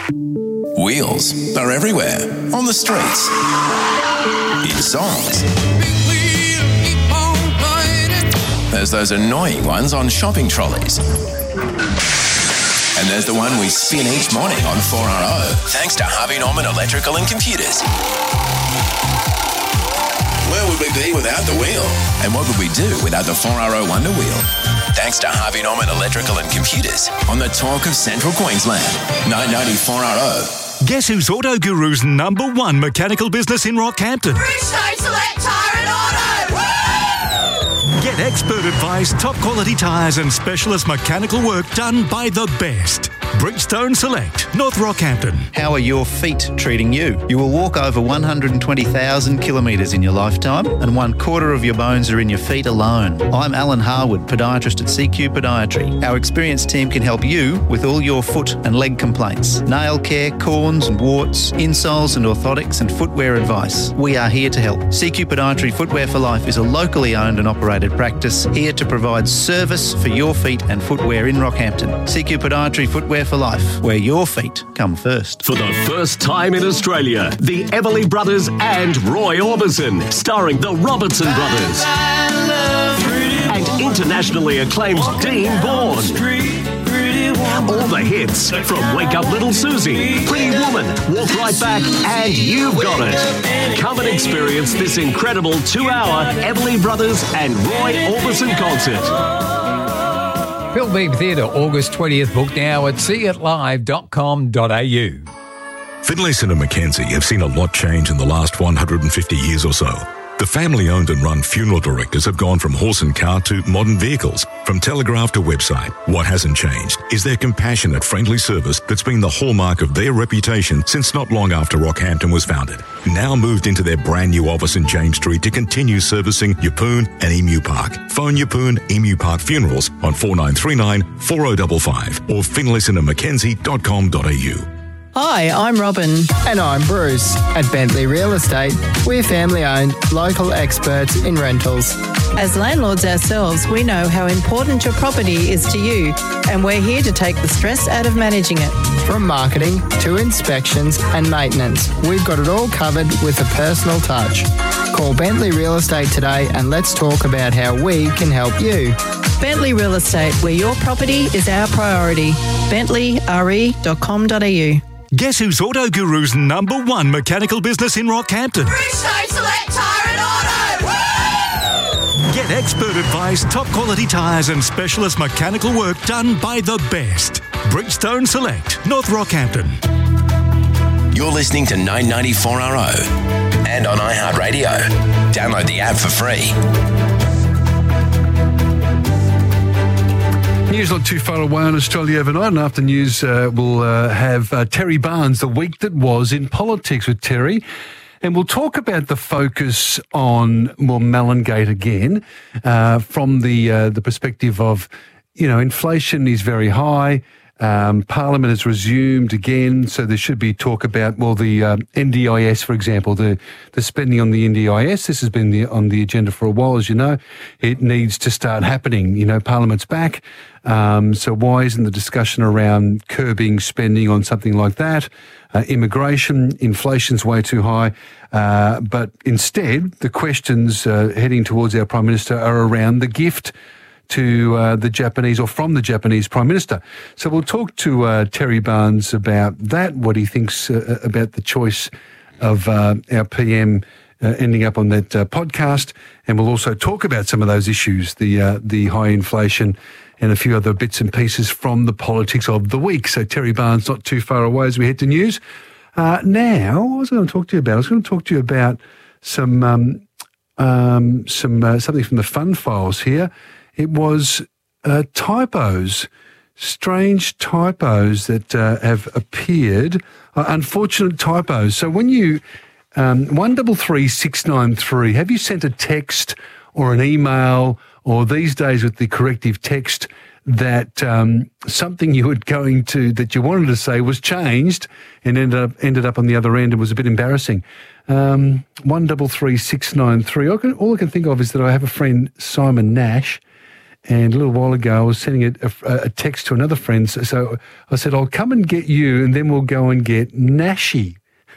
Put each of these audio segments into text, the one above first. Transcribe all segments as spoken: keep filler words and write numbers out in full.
Wheels are everywhere, on the streets, in songs. There's those annoying ones on shopping trolleys. And there's the one we spin each morning on four R O, thanks to Harvey Norman Electrical and Computers. Where would we be without the wheel? And what would we do without the four R O Wonder Wheel? Thanks to Harvey Norman Electrical and Computers on the talk of Central Queensland. nine ninety four R O. Guess who's Auto Guru's number one mechanical business in Rockhampton? Bridgestone Select Tyre and Auto! Woo! Get expert advice, top quality tyres and specialist mechanical work done by the best. Bridgestone Select, North Rockhampton. How are your feet treating you? You will walk over one hundred twenty thousand kilometres in your lifetime, and one quarter of your bones are in your feet alone. I'm Alan Harwood, podiatrist at C Q Podiatry. Our experienced team can help you with all your foot and leg complaints. Nail care, corns and warts, insoles and orthotics and footwear advice. We are here to help. C Q Podiatry Footwear for Life is a locally owned and operated practice here to provide service for your feet and footwear in Rockhampton. C Q Podiatry Footwear for Life, where your feet come first. For the first time in Australia, the Everly Brothers and Roy Orbison, starring the Robertson Brothers. And internationally acclaimed Dean Bourne. All the hits from Wake Up Little Susie, Pretty Woman, Walk Right Back, and You've Got It. Come and experience this incredible two-hour Everly Brothers and Roy Orbison concert. Bill Beebe Theatre, August twentieth. Book now at see it live dot com dot a u. Finlayson and Mackenzie have seen a lot change in the last one hundred fifty years or so. The family-owned and run funeral directors have gone from horse and cart to modern vehicles, from telegraph to website. What hasn't changed is their compassionate, friendly service that's been the hallmark of their reputation since not long after Rockhampton was founded. Now moved into their brand new office in James Street to continue servicing Yeppoon and Emu Park. Phone Yeppoon Emu Park Funerals on four nine three nine, four oh five five or finlayson and mackenzie dot com dot a u. Hi, I'm Robin. And I'm Bruce. At Bentley Real Estate, we're family-owned, local experts in rentals. As landlords ourselves, we know how important your property is to you, and we're here to take the stress out of managing it. From marketing to inspections and maintenance, we've got it all covered with a personal touch. Call Bentley Real Estate today and let's talk about how we can help you. Bentley Real Estate, where your property is our priority. bentley r e dot com dot a u. Guess who's Auto Guru's number one mechanical business in Rockhampton? Bridgestone Select Tyre and Auto! Woo! Get expert advice, top quality tyres and specialist mechanical work done by the best. Bridgestone Select, North Rockhampton. You're listening to nine ninety four R O and on iHeartRadio. Download the app for free. News not too far away on Australia overnight, and after news uh, we'll uh, have uh, Terry Barnes, the week that was in politics with Terry, and we'll talk about the focus on well, Mellongate again uh, from the uh, the perspective of, you know, inflation is very high. Um, Parliament has resumed again, so there should be talk about, well, the um, N D I S, for example, the, the spending on the N D I S. This has been the, on the agenda for a while, as you know. It needs to start happening. You know, Parliament's back, um, so why isn't the discussion around curbing spending on something like that? Uh, immigration, inflation's way too high, uh, but instead the questions uh, heading towards our Prime Minister are around the gift to uh, the Japanese, or from the Japanese Prime Minister. So we'll talk to uh, Terry Barnes about that, what he thinks uh, about the choice of uh, our P M uh, ending up on that uh, podcast, and we'll also talk about some of those issues, the uh, the high inflation and a few other bits and pieces from the politics of the week. So Terry Barnes not too far away as we head to news. Uh, now, what was I going to talk to you about? I was going to talk to you about some um, um, some uh, something from the fun files here. It was uh, typos, strange typos that uh, have appeared, uh, unfortunate typos. So when you, um, one double three six nine three, have you sent a text or an email, or these days with the corrective text, that um, something you were going to, that you wanted to say was changed and ended up, ended up on the other end and was a bit embarrassing? Um, one double three six nine three. All I can, all I can think of is that I have a friend, Simon Nash, And a little while ago, I was sending a, a, a text to another friend. So, so I said, I'll come and get you, and then we'll go and get Nashy.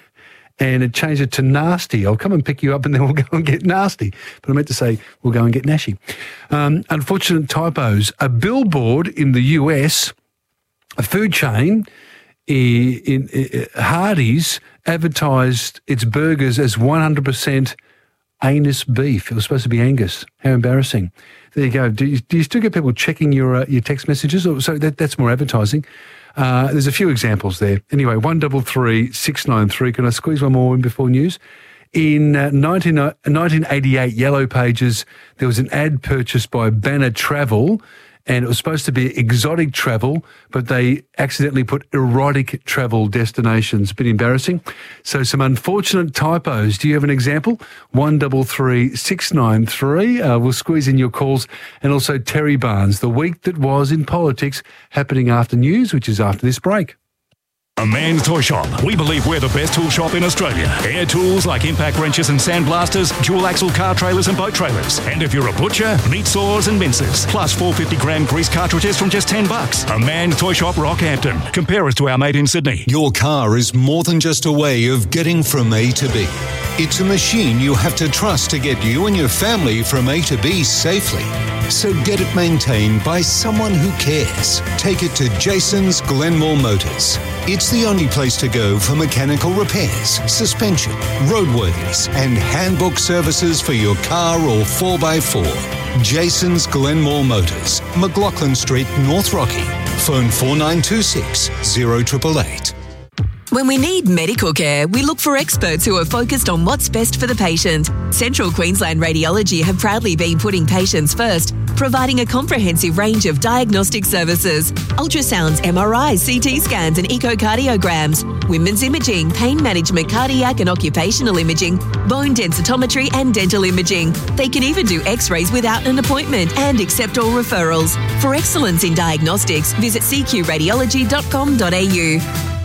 And it changed it to Nasty. I'll come and pick you up, and then we'll go and get Nasty. But I meant to say, we'll go and get Nashy. Um, unfortunate typos. A billboard in the U S, a food chain, in, in, in Hardee's, advertised its burgers as one hundred percent anus beef. It was supposed to be Angus. How embarrassing. There you go. Do you, do you still get people checking your uh, your text messages? Or, so that, that's more advertising. Uh, there's a few examples there. Anyway, one double three six nine three. Can I squeeze one more in before news? In uh, nineteen, uh, nineteen eighty-eight, Yellow Pages, there was an ad purchased by Banner Travel, and it was supposed to be exotic travel, but they accidentally put erotic travel destinations. A bit embarrassing. So some unfortunate typos. Do you have an example? one double three six nine three. Uh, we'll squeeze in your calls. And also Terry Barnes, the week that was in politics, happening after news, which is after this break. A Man's Toy Shop. We believe we're the best tool shop in Australia. Air tools like impact wrenches and sandblasters, dual axle car trailers and boat trailers. And if you're a butcher, meat saws and mincers. Plus four hundred fifty gram grease cartridges from just ten bucks. A Man's Toy Shop, Rockhampton. Compare us to our mate in Sydney. Your car is more than just a way of getting from A to B. It's a machine you have to trust to get you and your family from A to B safely. So get it maintained by someone who cares. Take it to Jason's Glenmore Motors. It's the only place to go for mechanical repairs, suspension, roadworthies, and handbook services for your car or four by four. Jason's Glenmore Motors, McLaughlin Street, North Rocky. Phone four nine two six, zero eight eight eight. When we need medical care, we look for experts who are focused on what's best for the patient. Central Queensland Radiology have proudly been putting patients first, providing a comprehensive range of diagnostic services: ultrasounds, M R Is, C T scans and echocardiograms, women's imaging, pain management, cardiac and occupational imaging, bone densitometry and dental imaging. They can even do x-rays without an appointment and accept all referrals. For excellence in diagnostics, visit c q radiology dot com dot a u.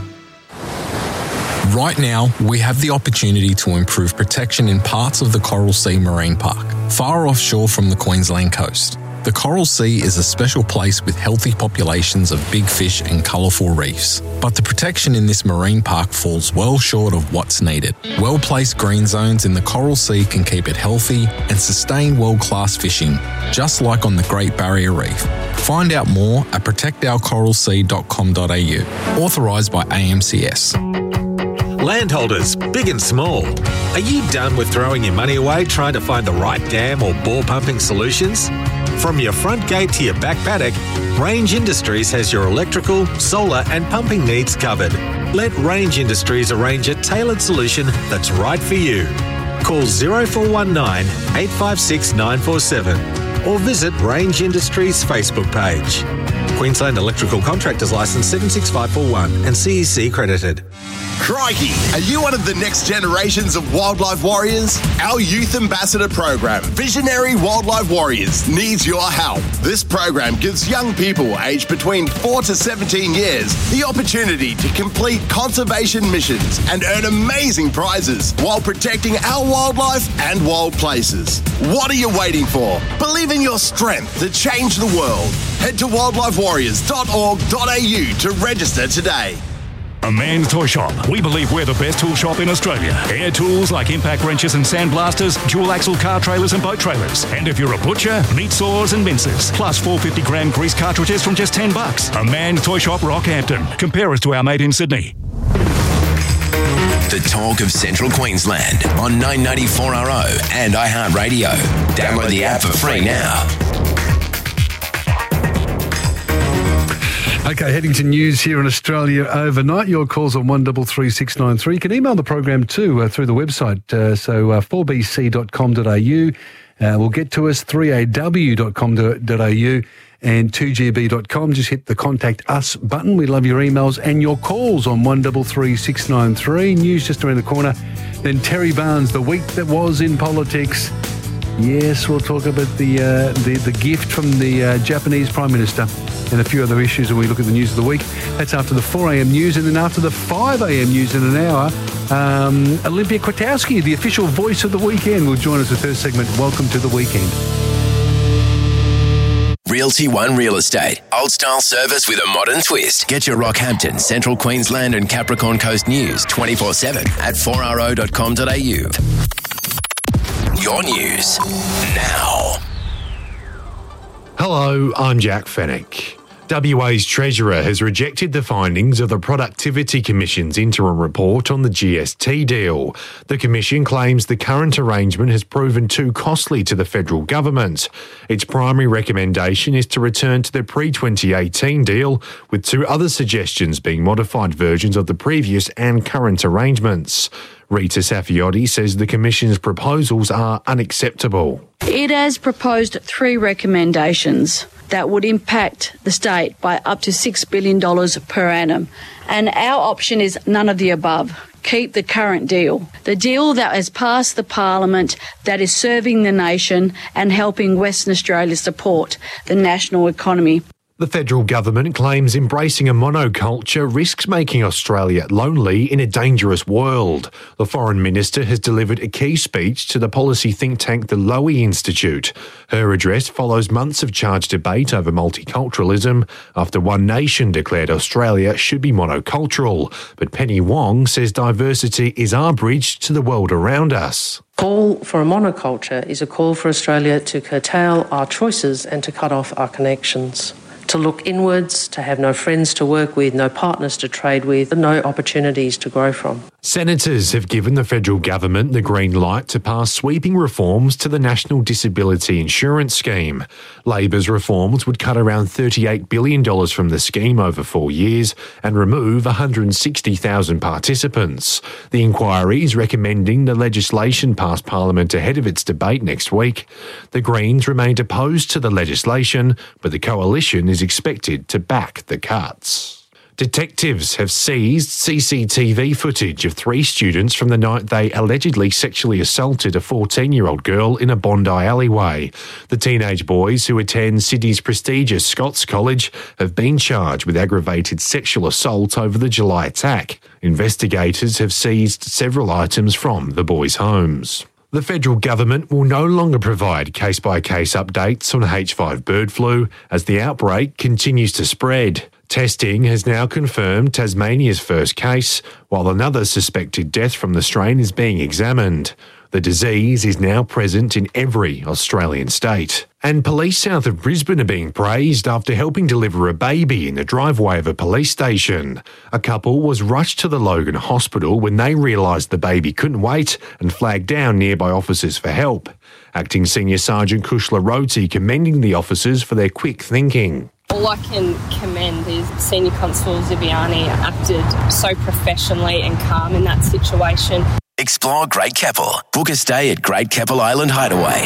Right now, we have the opportunity to improve protection in parts of the Coral Sea Marine Park, far offshore from the Queensland coast. The Coral Sea is a special place with healthy populations of big fish and colourful reefs. But the protection in this marine park falls well short of what's needed. Well-placed green zones in the Coral Sea can keep it healthy and sustain world-class fishing, just like on the Great Barrier Reef. Find out more at protect our coral sea dot com dot a u. Authorised by A M C S. Landholders, big and small, are you done with throwing your money away trying to find the right dam or bore pumping solutions? From your front gate to your back paddock, Range Industries has your electrical, solar and pumping needs covered. Let Range Industries arrange a tailored solution that's right for you. Call zero four one nine, eight five six, nine four seven or visit Range Industries Facebook page. Queensland Electrical Contractors Licence seven six five four one and C E C accredited. Crikey, are you one of the next generations of wildlife warriors? Our Youth Ambassador program, Visionary Wildlife Warriors, needs your help. This program gives young people aged between four to seventeen years the opportunity to complete conservation missions and earn amazing prizes while protecting our wildlife and wild places. What are you waiting for? Believe in your strength to change the world. Head to wildlife warriors dot org dot a u to register today. A Man's Toy Shop. We believe we're the best tool shop in Australia. Air tools like impact wrenches and sandblasters, dual axle car trailers and boat trailers. And if you're a butcher, meat saws and mincers. Plus four hundred fifty gram grease cartridges from just ten bucks. A Man's Toy Shop, Rockhampton. Compare us to our mate in Sydney. The talk of Central Queensland on nine ninety-four R O and iHeartRadio. Download the app for free now. Okay, heading to news here in Australia overnight. Your calls on one double three six nine three. You can email the program too uh, through the website. Uh, so uh, four b c dot com dot a u. Uh, will get to us three a w dot com dot a u and two g b dot com. Just hit the contact us button. We love your emails and your calls on one double three six nine three. News just around the corner. Then Terry Barnes, the week that was in politics. Yes, we'll talk about the uh, the, the gift from the uh, Japanese Prime Minister and a few other issues when we look at the news of the week. That's after the four a m news, and then after the five a m news in an hour, um, Olympia Kwiatkowski, the official voice of the weekend, will join us with her segment, Welcome to the Weekend. Realty One Real Estate. Old style service with a modern twist. Get your Rockhampton, Central Queensland and Capricorn Coast news twenty-four seven at four r o dot com dot a u. Your news now. Hello, I'm Jack Fennick. W A's Treasurer has rejected the findings of the Productivity Commission's interim report on the G S T deal. The Commission claims the current arrangement has proven too costly to the federal government. Its primary recommendation is to return to the pre twenty eighteen deal, with two other suggestions being modified versions of the previous and current arrangements. Rita Saffioti says the Commission's proposals are unacceptable. It has proposed three recommendations that would impact the state by up to six billion dollars per annum. And our option is none of the above. Keep the current deal. The deal that has passed the Parliament, that is serving the nation and helping Western Australia support the national economy. The federal government claims embracing a monoculture risks making Australia lonely in a dangerous world. The Foreign Minister has delivered a key speech to the policy think tank the Lowy Institute. Her address follows months of charged debate over multiculturalism after One Nation declared Australia should be monocultural. But Penny Wong says diversity is our bridge to the world around us. Call for a monoculture is a call for Australia to curtail our choices and to cut off our connections. To look inwards, to have no friends to work with, no partners to trade with, no opportunities to grow from. Senators have given the federal government the green light to pass sweeping reforms to the National Disability Insurance Scheme. Labor's reforms would cut around thirty-eight billion dollars from the scheme over four years and remove one hundred sixty thousand participants. The inquiry is recommending the legislation pass Parliament ahead of its debate next week. The Greens remained opposed to the legislation, but the coalition is expected to back the cuts. Detectives have seized C C T V footage of three students from the night they allegedly sexually assaulted a fourteen-year-old girl in a Bondi alleyway. The teenage boys, who attend Sydney's prestigious Scots College, have been charged with aggravated sexual assault over the July attack. Investigators have seized several items from the boys' homes. The federal government will no longer provide case-by-case updates on H five bird flu as the outbreak continues to spread. Testing has now confirmed Tasmania's first case, while another suspected death from the strain is being examined. The disease is now present in every Australian state. And police south of Brisbane are being praised after helping deliver a baby in the driveway of a police station. A couple was rushed to the Logan Hospital when they realised the baby couldn't wait and flagged down nearby officers for help. Acting Senior Sergeant Kushla Roti commending the officers for their quick thinking. All I can commend is Senior Constable Zibiani acted so professionally and calm in that situation. Explore Great Keppel. Book a stay at Great Keppel Island Hideaway.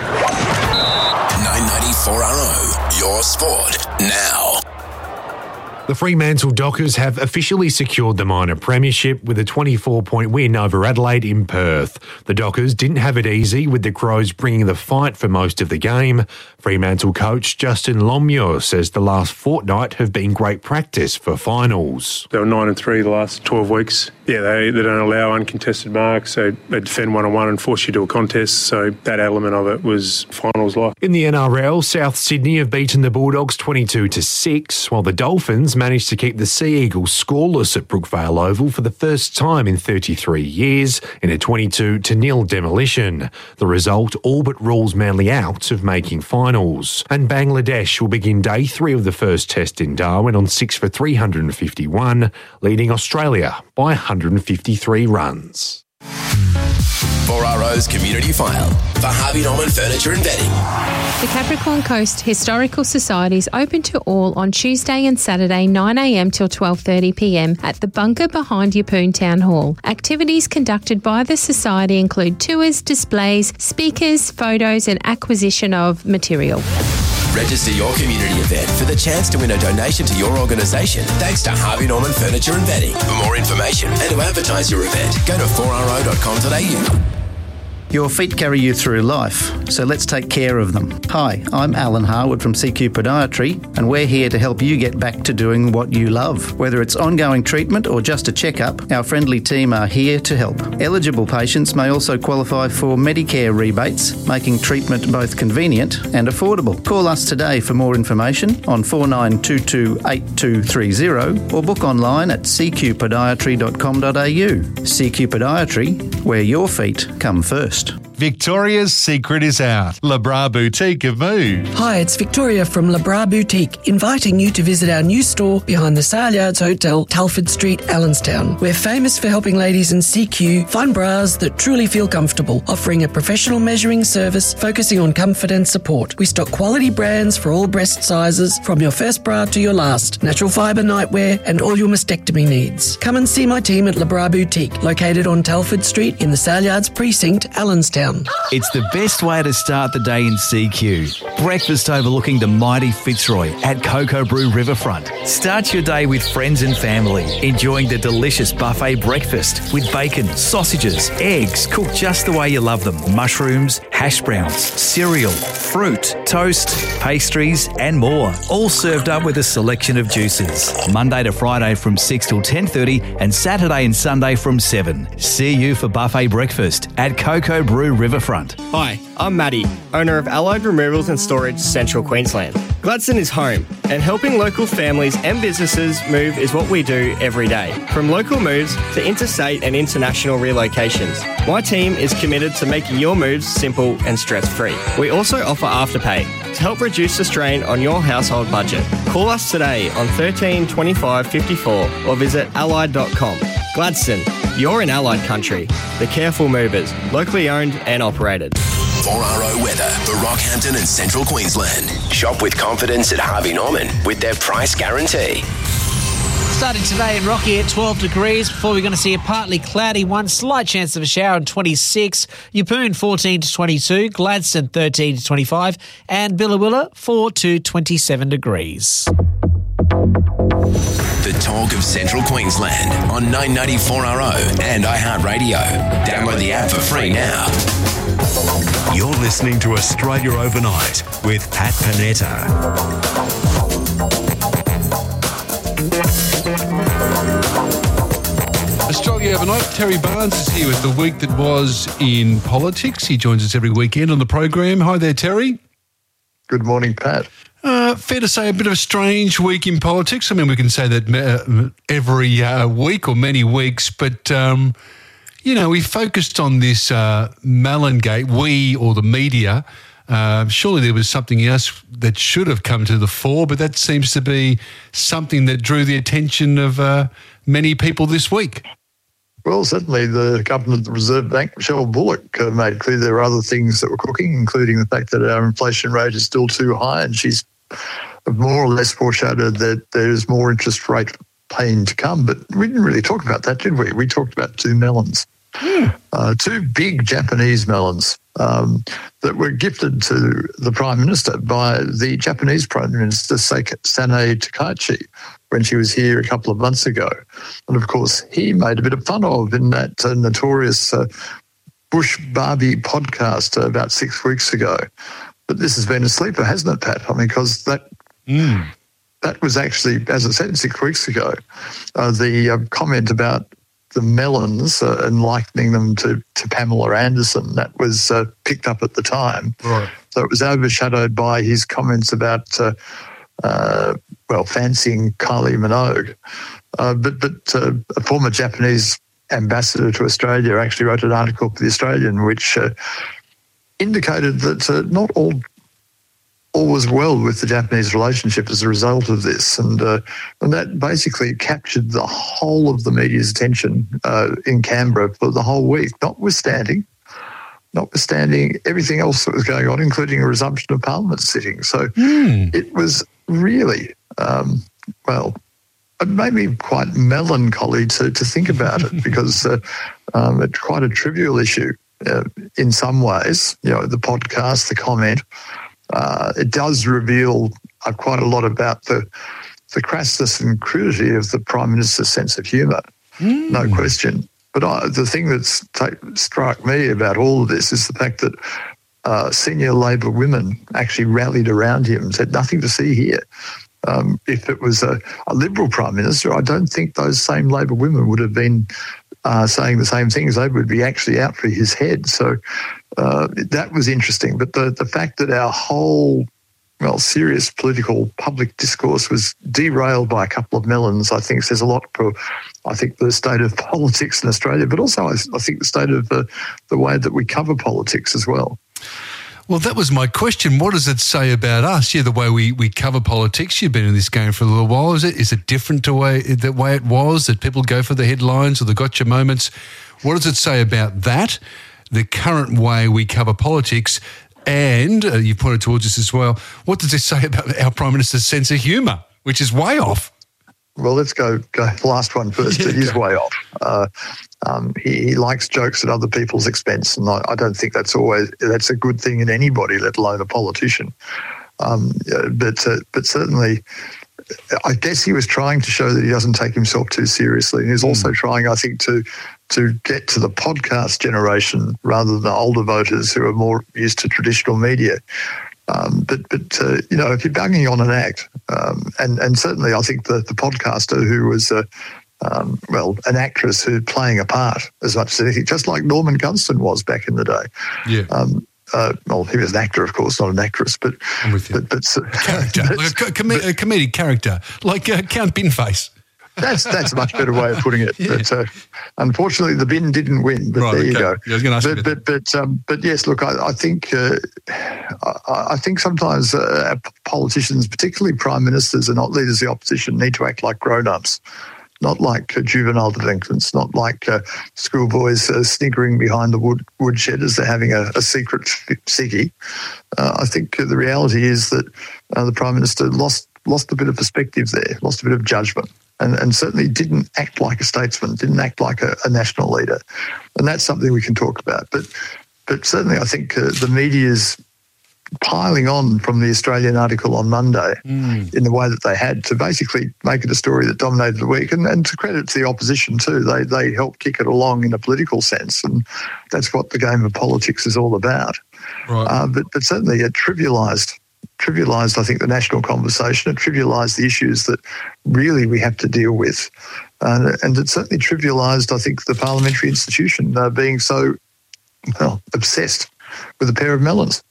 nine ninety-four R O, your sport now. The Fremantle Dockers have officially secured the minor premiership with a twenty-four point win over Adelaide in Perth. The Dockers didn't have it easy, with the Crows bringing the fight for most of the game. Fremantle coach Justin Longmuir says the last fortnight have been great practice for finals. They were nine and three the last twelve weeks. Yeah, they, they don't allow uncontested marks, so they defend one on one and force you to a contest, so that element of it was finals like. In the N R L, South Sydney have beaten the Bulldogs twenty-two to six, while the Dolphins managed to keep the Sea Eagles scoreless at Brookvale Oval for the first time in thirty-three years in a twenty-two to nil demolition. The result all but rules Manly out of making finals. And Bangladesh will begin day three of the first test in Darwin on six for three hundred fifty-one, leading Australia by one hundred fifty-three runs. four R O's Community File for Harvey Norman Furniture and Bedding. The Capricorn Coast Historical Society is open to all on Tuesday and Saturday nine a m till twelve thirty p m at the bunker behind Yeppoon Town Hall. Activities conducted by the Society include tours, displays, speakers, photos and acquisition of material. Register your community event for the chance to win a donation to your organisation thanks to Harvey Norman Furniture and Bedding. For more information and to advertise your event, go to four r o dot com dot a u. Your feet carry you through life, so let's take care of them. Hi, I'm Alan Harwood from C Q Podiatry, and we're here to help you get back to doing what you love. Whether it's ongoing treatment or just a checkup, our friendly team are here to help. Eligible patients may also qualify for Medicare rebates, making treatment both convenient and affordable. Call us today for more information on four nine two two eight two three zero or book online at c q podiatry dot com dot a u. C Q Podiatry, where your feet come first. Victoria's secret is out. Labra Boutique have moved. Hi, it's Victoria from Labra Boutique, inviting you to visit our new store behind the Sale Yards Hotel, Telford Street, Allenstown. We're famous for helping ladies in C Q find bras that truly feel comfortable, offering a professional measuring service focusing on comfort and support. We stock quality brands for all breast sizes, from your first bra to your last, natural fibre nightwear and all your mastectomy needs. Come and see my team at Labra Boutique, located on Telford Street in the Sale Yards Precinct, Allenstown. It's the best way to start the day in C Q. Breakfast overlooking the mighty Fitzroy at Cocoa Brew Riverfront. Start your day with friends and family, enjoying the delicious buffet breakfast with bacon, sausages, eggs cooked just the way you love them, mushrooms, hash browns, cereal, fruit, toast, pastries and more. All served up with a selection of juices. Monday to Friday from six till ten thirty and Saturday and Sunday from seven. See you for buffet breakfast at Cocoa Brew Riverfront. Hi, I'm Matty, owner of Allied Removals and Storage, Central Queensland. Gladstone is home, and helping local families and businesses move is what we do every day. From local moves to interstate and international relocations, my team is committed to making your moves simple and stress-free. We also offer Afterpay to help reduce the strain on your household budget. Call us today on thirteen twenty-five fifty-four or visit allied dot com. Gladstone, you're in Allied country. The Careful Movers, locally owned and operated. four R O weather for Rockhampton and Central Queensland. Shop with confidence at Harvey Norman with their price guarantee. Starting today in Rocky at twelve degrees before we're going to see a partly cloudy one, slight chance of a shower at twenty-six, Yeppoon fourteen to twenty-two, Gladstone thirteen to twenty-five and Billawilla four to twenty-seven degrees. The talk of Central Queensland on nine ninety-four R O and iHeartRadio. Download the app for free now. You're listening to Australia Overnight with Pat Panetta. Australia Overnight, Terry Barnes is here with the week that was in politics. He joins us every weekend on the program. Hi there, Terry. Good morning, Pat. Uh, fair to say a bit of a strange week in politics. I mean, we can say that uh, every uh, week or many weeks, but, um, you know, we focused on this uh, Mellongate, we or the media. Uh, surely there was something else that should have come to the fore, but that seems to be something that drew the attention of uh, many people this week. Well, certainly the Governor of the Reserve Bank, Michelle Bullock, uh, made clear there are other things that were cooking, including the fact that our inflation rate is still too high, and she's more or less foreshadowed that there's more interest rate pain to come. But we didn't really talk about that, did we? We talked about two melons, mm. uh, two big Japanese melons um, that were gifted to the Prime Minister by the Japanese Prime Minister, Sanae Takaichi, when she was here a couple of months ago. And, of course, he made a bit of fun of in that uh, notorious uh, Bush Barbie podcast uh, about six weeks ago. But this has been a sleeper, hasn't it, Pat? I mean, because that mm. that was actually, as I said, six weeks ago, uh, the uh, comment about the melons uh, and likening them to, to Pamela Anderson, that was uh, picked up at the time. Right. So it was overshadowed by his comments about, uh, uh, well, fancying Kylie Minogue. Uh, but but uh, a former Japanese ambassador to Australia actually wrote an article for The Australian which uh, indicated that uh, not all all was well with the Japanese relationship as a result of this. And, uh, and that basically captured the whole of the media's attention uh, in Canberra for the whole week, notwithstanding notwithstanding everything else that was going on, including a resumption of Parliament sitting. So mm. it was really, um, well, it made me quite melancholy to, to think about it because uh, um, it's quite a trivial issue uh, in some ways, you know, the podcast, the comment. Uh, it does reveal uh, quite a lot about the the crassness and crudity of the Prime Minister's sense of humour, mm. no question. But I, the thing that's ta- struck me about all of this is the fact that uh, senior Labor women actually rallied around him and said, nothing to see here. Um, if it was a, a Liberal Prime Minister, I don't think those same Labor women would have been uh, saying the same things. They would be actually out for his head. So uh, that was interesting. But the, the fact that our whole, well, serious political public discourse was derailed by a couple of melons, I think says a lot for, I think, the state of politics in Australia, but also I, I think the state of the, the way that we cover politics as well. Well, that was my question. What does it say about us? Yeah, the way we, we cover politics. You've been in this game for a little while. Is it is it different to way, the way it was, that people go for the headlines or the gotcha moments? What does it say about that, the current way we cover politics? And uh, you pointed towards this as well. What does it say about our Prime Minister's sense of humour, which is way off? Well, let's go, go the last one first. It is way off. Uh, um, he, he likes jokes at other people's expense, and I, I don't think that's always that's a good thing in anybody, let alone a politician. Um, but uh, but certainly, I guess he was trying to show that he doesn't take himself too seriously, and he's mm. also trying, I think, to to get to the podcast generation rather than the older voters who are more used to traditional media. Um, but, but uh, you know, if you're banging on an act, um, and, and certainly I think the, the podcaster who was, uh, um, well, an actress who playing a part as much as anything, just like Norman Gunston was back in the day. Yeah. Um, uh, well, he was an actor, of course, not an actress, but... I'm with you. But, but, a character, but, like a, com- a comedic character, like uh, Count Binface. That's that's a much better way of putting it. Yeah. But uh, unfortunately, the bin didn't win. But right, there okay. you go. Yeah, I was going to ask but, you but but um, but yes, look, I, I think uh, I, I think sometimes uh, politicians, particularly prime ministers and not leaders of the opposition, need to act like grown-ups, not like uh, juvenile delinquents, not like uh, schoolboys uh, sniggering behind the wood woodshed as they're having a, a secret ciggy. Uh, I think uh, the reality is that uh, the prime minister lost lost a bit of perspective there, lost a bit of judgment. And, and certainly didn't act like a statesman, didn't act like a, a national leader. And that's something we can talk about. But but certainly I think uh, the media's piling on from the Australian article on Monday mm. in the way that they had to basically make it a story that dominated the week. And, and to credit to the opposition too, they, they helped kick it along in a political sense. And that's what the game of politics is all about. Right. Uh, but, but certainly it trivialised trivialised, I think, the national conversation. It trivialised the issues that really we have to deal with. Uh, and it certainly trivialised, I think, the parliamentary institution uh, being so, well, obsessed with a pair of melons.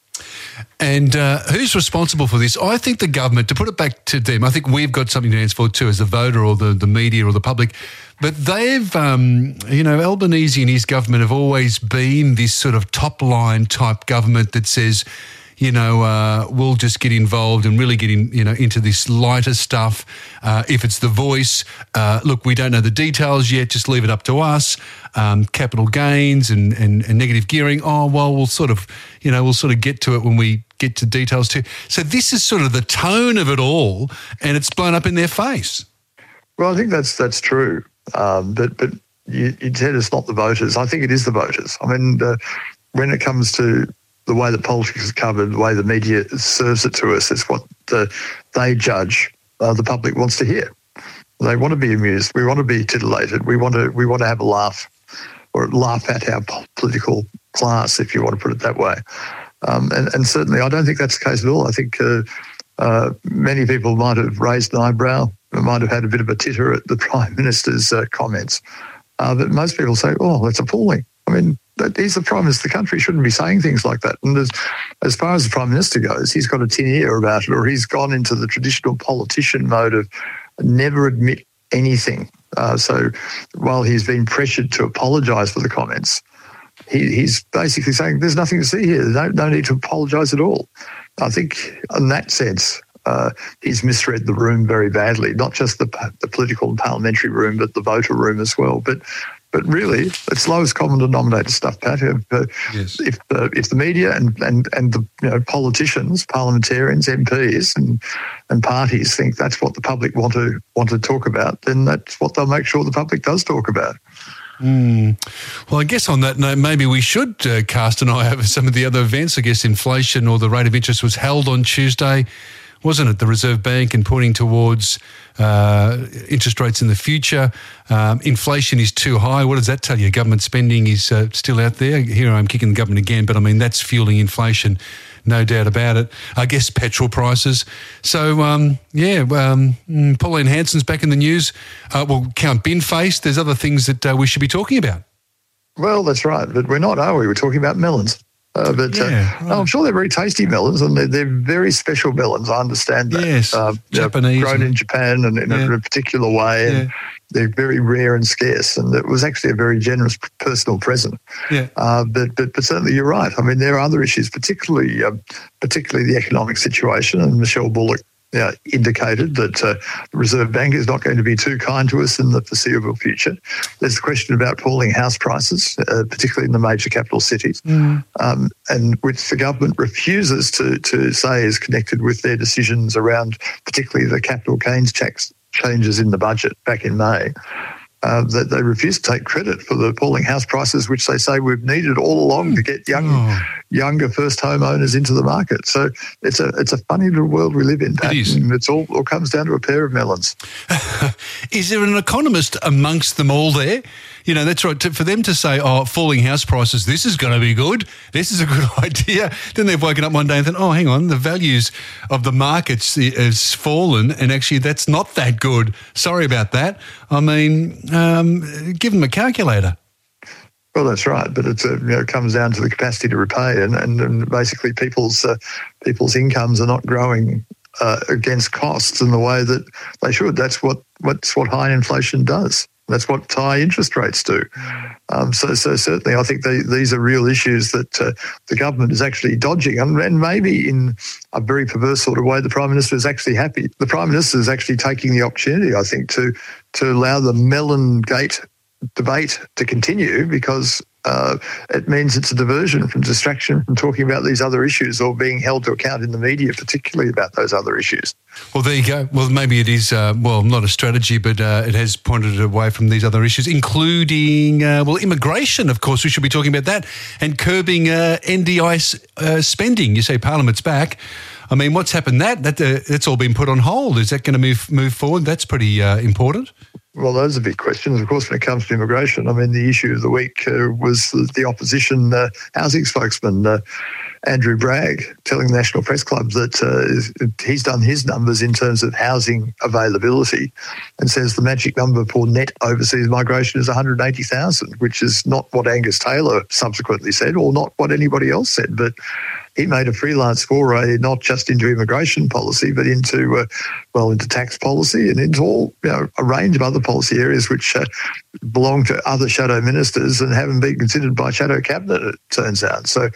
And uh, who's responsible for this? I think the government, to put it back to them, I think we've got something to answer for too as the voter or the, the media or the public. But they've, um, you know, Albanese and his government have always been this sort of top-line type government that says, you know, uh, we'll just get involved and really get in, you know, into this lighter stuff. Uh, if it's The Voice, uh, look, we don't know the details yet, just leave it up to us. Um, capital gains and, and, and negative gearing, oh, well, we'll sort of, you know, we'll sort of get to it when we get to details too. So this is sort of the tone of it all, and it's blown up in their face. Well, I think that's that's true. Um, but but you, you said it's not the voters. I think it is the voters. I mean, uh, when it comes to the way that politics is covered, the way the media serves it to us, it's what the, they judge uh, the public wants to hear. They want to be amused. We want to be titillated. We want to we want to have a laugh, or laugh at our political class, if you want to put it that way. Um, and, and certainly, I don't think that's the case at all. I think uh, uh, many people might have raised an eyebrow, might have had a bit of a titter at the Prime Minister's uh, comments. Uh, but most people say, oh, that's appalling. I mean, he's the Prime Minister of the country, shouldn't be saying things like that. And as, as far as the Prime Minister goes, he's got a tin ear about it, or he's gone into the traditional politician mode of never admit anything. Uh, so while he's been pressured to apologise for the comments, he, he's basically saying there's nothing to see here. There's no, no need to apologise at all. I think in that sense, uh, he's misread the room very badly, not just the, the political and parliamentary room, but the voter room as well. But But really, it's lowest common denominator stuff, Pat. If, uh, yes. if, uh, if the media and, and, and the you know, politicians, parliamentarians, M Ps and and parties think that's what the public want to want to talk about, then that's what they'll make sure the public does talk about. Mm. Well, I guess on that note, maybe we should uh, cast an eye over some of the other events. I guess inflation or the rate of interest was held on Tuesday. wasn't it? The Reserve Bank and pointing towards uh, interest rates in the future. Um, inflation is too high. What does that tell you? Government spending is uh, still out there. Here I'm kicking the government again, but I mean, that's fueling inflation, no doubt about it. I guess petrol prices. So, um, yeah, um, Pauline Hanson's back in the news. Uh, well, Count Bin-Face, there's other things that uh, we should be talking about. Well, that's right, but we're not, are we? We're talking about melons. Uh, but Yeah, uh, right. I'm sure they're very tasty melons, and they're, they're very special melons. I understand that. Yes, uh, they're Japanese grown and- in Japan and in Yeah. a particular way, and Yeah. they're very rare and scarce. And it was actually a very generous personal present. Yeah. Uh, but, but but certainly you're right. I mean, there are other issues, particularly um, particularly the economic situation. And Michelle Bullock uh, indicated that uh, the Reserve Bank is not going to be too kind to us in the foreseeable future. There's the question about falling house prices, uh, particularly in the major capital cities, Mm. um, and which the government refuses to to say is connected with their decisions around, particularly the capital gains tax changes in the budget back in May. Uh, that they refuse to take credit for the falling house prices, which they say we've needed all along to get young, Oh. younger first homeowners into the market. So it's a it's a funny little world we live in, Pat. It is. And it's all, all comes down to a pair of melons. Is there an economist amongst them all there? You know, that's right. To, for them to say, oh, falling house prices, this is going to be good. This is a good idea. Then they've woken up one day and thought, oh, hang on, the values of the markets has fallen and actually that's not that good. Sorry about that. I mean, um, give them a calculator. Well, that's right, but it's a, you know, it comes down to the capacity to repay, and, and, and basically people's uh, people's incomes are not growing uh, against costs in the way that they should. That's what what's what high inflation does. That's what high interest rates do. Um, so, so certainly, I think they, these are real issues that uh, the government is actually dodging, and, and maybe in a very perverse sort of way, the Prime Minister is actually happy. The Prime Minister is actually taking the opportunity, I think, to to allow the Melon Gate debate to continue, because uh, it means it's a diversion from distraction from talking about these other issues or being held to account in the media, particularly about those other issues. Well, there you go. Well, maybe it is, uh, well, not a strategy, but uh, it has pointed away from these other issues, including, uh, well, immigration, of course. We should be talking about that, and curbing uh, N D I S uh, spending. You say Parliament's back. I mean, what's happened that? that uh, that's all been put on hold. Is that going to move move forward? That's pretty uh, important. Well, those are big questions. Of course, when it comes to immigration, I mean, the issue of the week uh, was the, the opposition uh, housing spokesman, uh, Andrew Bragg, telling the National Press Club that uh, he's done his numbers in terms of housing availability and says the magic number for net overseas migration is one hundred eighty thousand, which is not what Angus Taylor subsequently said or not what anybody else said. But he made a freelance foray not just into immigration policy, but into, uh, well, into tax policy and into all, you know, a range of other policy areas which uh, belong to other shadow ministers and haven't been considered by shadow cabinet, it turns out. So,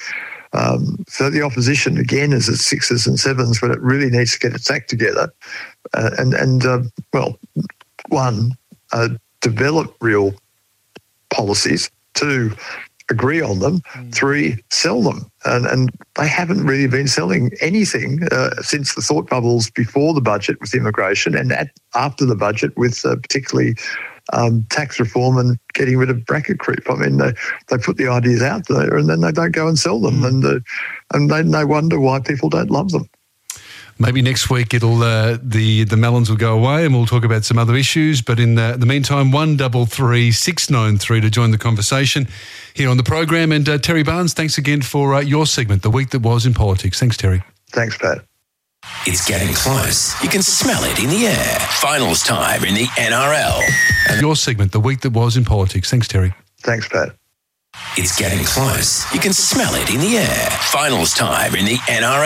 um, so the opposition, again, is at sixes and sevens, but it really needs to get its act together. Uh, and, and uh, well, one, uh, develop real policies. Two, agree on them. Mm. Three, sell them. And, and they haven't really been selling anything uh, since the thought bubbles before the budget with immigration and at, after the budget with uh, particularly um, tax reform and getting rid of bracket creep. I mean, they, they put the ideas out there and then they don't go and sell them. Mm. And, uh, and they, they wonder why people don't love them. Maybe next week it'll uh, the the melons will go away and we'll talk about some other issues. But in the, the meantime, one double three six nine three to join the conversation here on the program. And uh, Terry Barnes, thanks again for uh, your segment, The Week That Was in Politics. Thanks, Terry. Thanks, Pat. It's getting close. You can smell it in the air. Finals time in the N R L. And your segment, The Week That Was in Politics. Thanks, Terry. Thanks, Pat. It's getting close. You can smell it in the air. Finals time in the N R L.